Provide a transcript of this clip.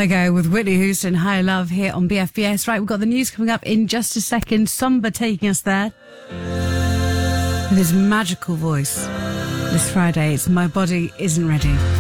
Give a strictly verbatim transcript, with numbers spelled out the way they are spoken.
Kygo with Whitney Houston, High Love here on B F B S. Right, we've got the news coming up in just a second. Somber taking us there with his magical voice. This Friday, it's My Body Isn't Ready.